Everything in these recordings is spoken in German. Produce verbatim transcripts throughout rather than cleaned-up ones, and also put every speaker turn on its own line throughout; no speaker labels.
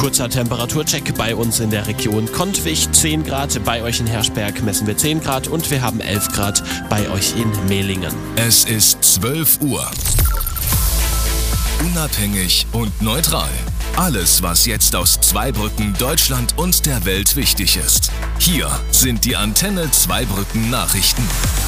Kurzer Temperaturcheck bei uns in der Region Kontwich, zehn Grad, bei euch in Herschberg messen wir zehn Grad und wir haben elf Grad bei euch in Mehlingen.
Es ist zwölf Uhr. Unabhängig und neutral. Alles, was jetzt aus Zweibrücken, Deutschland und der Welt wichtig ist. Hier sind die Antenne Zweibrücken Nachrichten.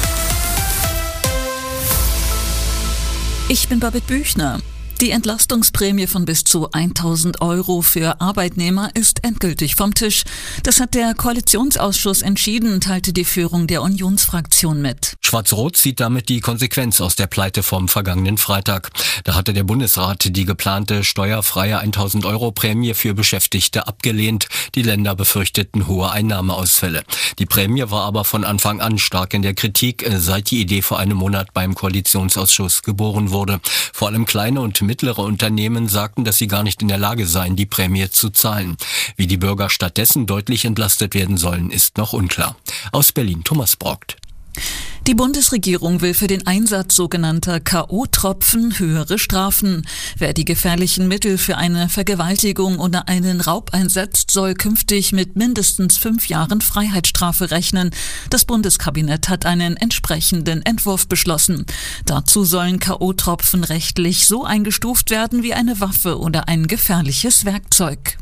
Ich bin Babette Büchner. Die Entlastungsprämie von bis zu tausend Euro für Arbeitnehmer ist endgültig vom Tisch. Das hat der Koalitionsausschuss entschieden, teilte die Führung der Unionsfraktion mit.
Schwarz-Rot zieht damit die Konsequenz aus der Pleite vom vergangenen Freitag. Da hatte der Bundesrat die geplante steuerfreie tausend Euro Prämie für Beschäftigte abgelehnt. Die Länder befürchteten hohe Einnahmeausfälle. Die Prämie war aber von Anfang an stark in der Kritik, seit die Idee vor einem Monat beim Koalitionsausschuss geboren wurde. Vor allem kleine und mittlere Unternehmen sagten, dass sie gar nicht in der Lage seien, die Prämie zu zahlen. Wie die Bürger stattdessen deutlich entlastet werden sollen, ist noch unklar. Aus Berlin Thomas Brockt.
Die Bundesregierung will für den Einsatz sogenannter K O-Tropfen höhere Strafen. Wer die gefährlichen Mittel für eine Vergewaltigung oder einen Raub einsetzt, soll künftig mit mindestens fünf Jahren Freiheitsstrafe rechnen. Das Bundeskabinett hat einen entsprechenden Entwurf beschlossen. Dazu sollen K O-Tropfen rechtlich so eingestuft werden wie eine Waffe oder ein gefährliches Werkzeug.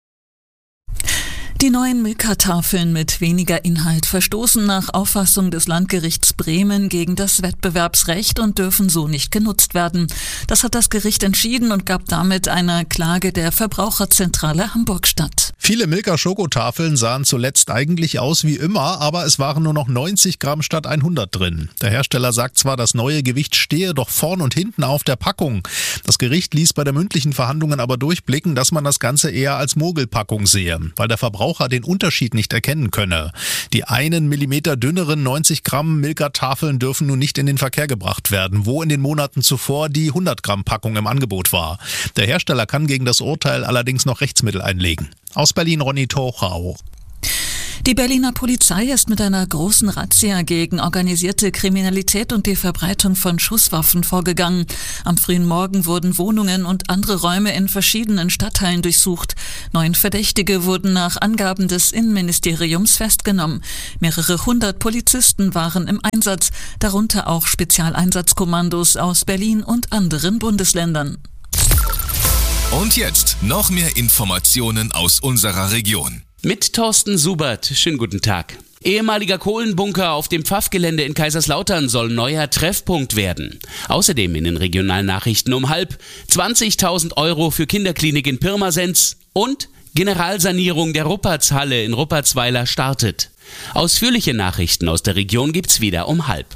Die neuen Milka-Tafeln mit weniger Inhalt verstoßen nach Auffassung des Landgerichts Bremen gegen das Wettbewerbsrecht und dürfen so nicht genutzt werden. Das hat das Gericht entschieden und gab damit einer Klage der Verbraucherzentrale Hamburg statt.
Viele Milka-Schokotafeln sahen zuletzt eigentlich aus wie immer, aber es waren nur noch neunzig Gramm statt hundert drin. Der Hersteller sagt zwar, das neue Gewicht stehe doch vorn und hinten auf der Packung. Das Gericht ließ bei der mündlichen Verhandlungen aber durchblicken, dass man das Ganze eher als Mogelpackung sehe, weil der Verbraucher den Unterschied nicht erkennen könne. Die einen Millimeter dünneren neunzig Gramm Milka-Tafeln dürfen nun nicht in den Verkehr gebracht werden, wo in den Monaten zuvor die hundert Gramm Packung im Angebot war. Der Hersteller kann gegen das Urteil allerdings noch Rechtsmittel einlegen. Aus Berlin Ronny Tochau.
Die Berliner Polizei ist mit einer großen Razzia gegen organisierte Kriminalität und die Verbreitung von Schusswaffen vorgegangen. Am frühen Morgen wurden Wohnungen und andere Räume in verschiedenen Stadtteilen durchsucht. Neun Verdächtige wurden nach Angaben des Innenministeriums festgenommen. Mehrere hundert Polizisten waren im Einsatz, darunter auch Spezialeinsatzkommandos aus Berlin und anderen Bundesländern.
Und jetzt noch mehr Informationen aus unserer Region.
Mit Thorsten Subert. Schönen guten Tag. Ehemaliger Kohlenbunker auf dem Pfaffgelände in Kaiserslautern soll neuer Treffpunkt werden. Außerdem in den regionalen Nachrichten um halb zwanzigtausend Euro für Kinderklinik in Pirmasens und Generalsanierung der Ruppertshalle in Ruppertsweiler startet. Ausführliche Nachrichten aus der Region gibt's wieder um halb.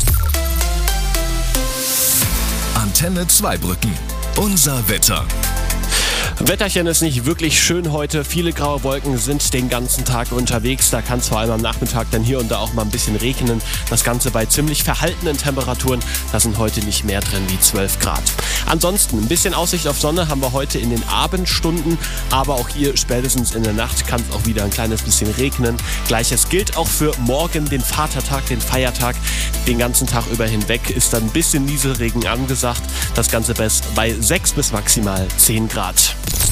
Antenne Zweibrücken. Unser Wetter.
Wetterchen ist nicht wirklich schön heute. Viele graue Wolken sind den ganzen Tag unterwegs. Da kann es vor allem am Nachmittag dann hier und da auch mal ein bisschen regnen. Das Ganze bei ziemlich verhaltenen Temperaturen. Da sind heute nicht mehr drin wie zwölf Grad. Ansonsten ein bisschen Aussicht auf Sonne haben wir heute in den Abendstunden. Aber auch hier spätestens in der Nacht kann es auch wieder ein kleines bisschen regnen. Gleiches gilt auch für morgen, den Vatertag, den Feiertag. Den ganzen Tag über hinweg ist dann ein bisschen Nieselregen angesagt. Das Ganze bei sechs bis maximal zehn Grad.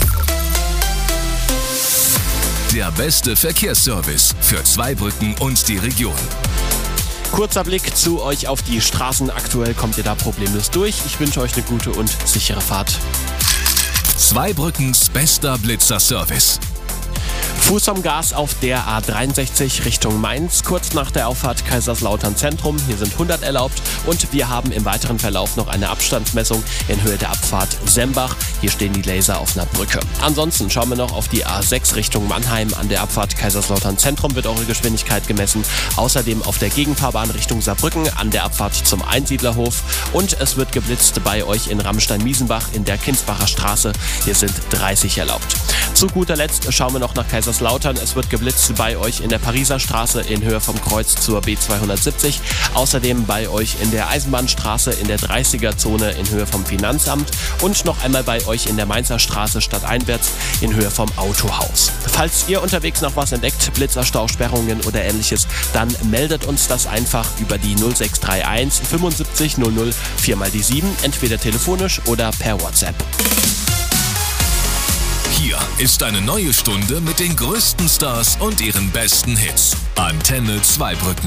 Der beste Verkehrsservice für Zweibrücken und die Region.
Kurzer Blick zu euch auf die Straßen. Aktuell kommt ihr da problemlos durch. Ich wünsche euch eine gute und sichere Fahrt.
Zweibrückens bester Blitzer-Service.
Fuß am Gas auf der A dreiundsechzig Richtung Mainz, kurz nach der Auffahrt Kaiserslautern Zentrum. Hier sind hundert erlaubt und wir haben im weiteren Verlauf noch eine Abstandsmessung in Höhe der Abfahrt Sembach. Hier stehen die Laser auf einer Brücke. Ansonsten schauen wir noch auf die A sechs Richtung Mannheim. An der Abfahrt Kaiserslautern Zentrum wird eure Geschwindigkeit gemessen. Außerdem auf der Gegenfahrbahn Richtung Saarbrücken an der Abfahrt zum Einsiedlerhof. Und es wird geblitzt bei euch in Ramstein-Miesenbach in der Kinsbacher Straße. Hier sind dreißig erlaubt. Zu guter Letzt schauen wir noch nach Kaiserslautern. Es wird geblitzt bei euch in der Pariser Straße in Höhe vom Kreuz zur B zweihundertsiebzig. Außerdem bei euch in der Eisenbahnstraße in der dreißiger-Zone in Höhe vom Finanzamt. Und noch einmal bei euch in der Mainzer Straße stadteinwärts in Höhe vom Autohaus. Falls ihr unterwegs noch was entdeckt, Blitzer, Stausperrungen oder ähnliches, dann meldet uns das einfach über die null sechs drei eins fünfundsiebzig null null vier mal die sieben, entweder telefonisch oder per WhatsApp.
Hier ist eine neue Stunde mit den größten Stars und ihren besten Hits. Antenne Zweibrücken.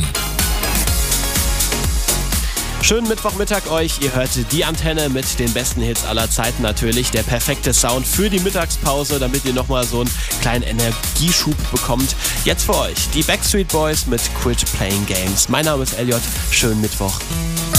Schönen Mittwochmittag euch. Ihr hört die Antenne mit den besten Hits aller Zeiten natürlich. Der perfekte Sound für die Mittagspause, damit ihr nochmal so einen kleinen Energieschub bekommt. Jetzt für euch die Backstreet Boys mit Quit Playing Games. Mein Name ist Elliot. Schönen Mittwoch.